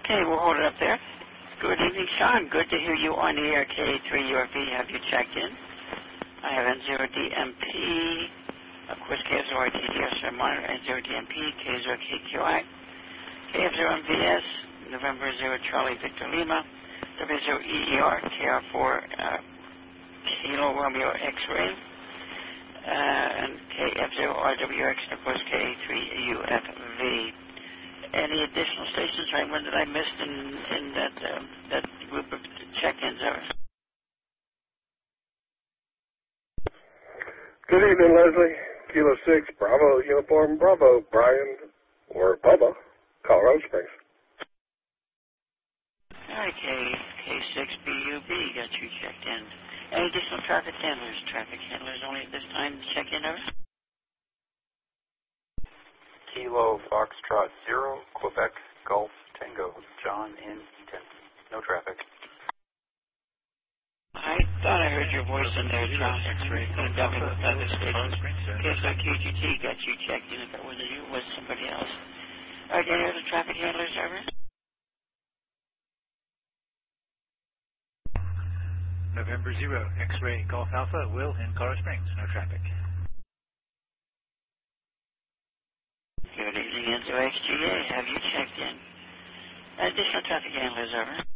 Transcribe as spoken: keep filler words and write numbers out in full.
Okay, we'll hold it up there. Good evening, Sean. Good to hear you on the air. K A three U R V. Have you checked in? I have N zero D M P. Of course, K F zero R T D S monitor, N zero D M P, K zero K Q I, K F zero M V S, November zero Charlie Victor Lima, W zero E E R, K R four uh, Kilo Romeo X-ray, uh, and K F zero R W X, and of course K A three U F V. Any additional stations, Raymond, that I missed in, in that uh, that group of check-ins? Good evening, Leslie. Kilo six, Bravo, Uniform, Bravo, Brian, or Bubba, Colorado Springs. All right, K, K6 B U B, got you checked in. Any additional traffic handlers? Traffic handlers only at this time to check in, over? Kilo Foxtrot zero, Quebec Golf Tango, John in Eaton. No traffic. I thought I heard your voice in there, John. Couldn't tell me with other stations. K S I Q G T got you checked in. If it wasn't you, it was somebody else. All right, any other traffic handlers, over? November zero, X-ray Golf Alpha, Will in Colorado Springs. No traffic. Good evening, N Z O X G A. Have you checked in? Additional traffic handlers, over.